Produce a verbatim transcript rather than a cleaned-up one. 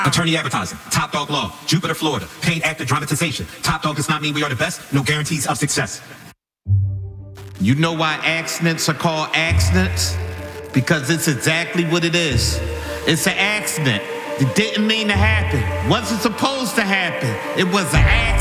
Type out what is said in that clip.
Attorney advertising, Top Dog Law, Jupiter, Florida, paid actor dramatization. Top Dog does not mean we are the best, no guarantees of success. You know why accidents are called accidents? Because it's exactly what it is. It's an accident. It didn't mean to happen. Wasn't supposed to happen. It was an accident.